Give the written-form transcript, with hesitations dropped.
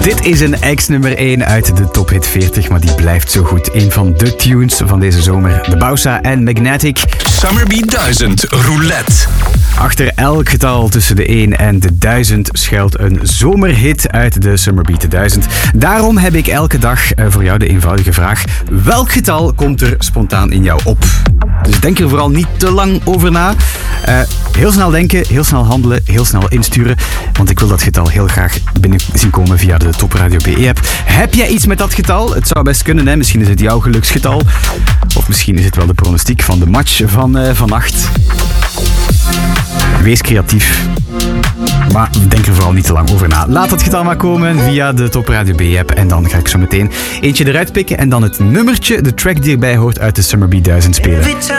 Dit is een ex-nummer 1 uit de Top Hit 40, maar die blijft zo goed. Een van de tunes van deze zomer. De Bausa en Magnetic. Summerbeat 1000 Roulette. Achter elk getal tussen de 1 en de 1000 schuilt een zomerhit uit de Summerbeat 1000. Daarom heb ik elke dag voor jou de eenvoudige vraag: welk getal komt er spontaan in jou op? Dus denk er vooral niet te lang over na. Heel snel denken, heel snel handelen, heel snel insturen. Want ik wil dat getal heel graag binnen zien komen via de Top Radio BE-app. Heb jij iets met dat getal? Het zou best kunnen, hè? Misschien is het jouw geluksgetal. Of misschien is het wel de pronostiek van de match van vannacht. Wees creatief. Maar denk er vooral niet te lang over na. Laat het getal maar komen via de Top Radio BE-app. En dan ga ik zo meteen eentje eruit pikken. En dan het nummertje, de track die erbij hoort uit de Summerbeat 1000 spelen.